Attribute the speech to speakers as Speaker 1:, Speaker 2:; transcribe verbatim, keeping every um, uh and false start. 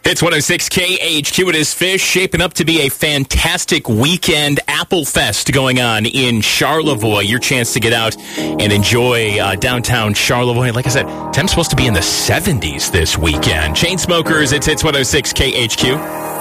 Speaker 1: It's one oh six K H Q. It is Fish, shaping up to be a fantastic weekend. Apple Fest going on in Charlevoix. Your chance to get out and enjoy uh, downtown Charlevoix. Like I said, temp's supposed to be in the seventies this weekend. Chainsmokers, it's, it's one oh six K H Q.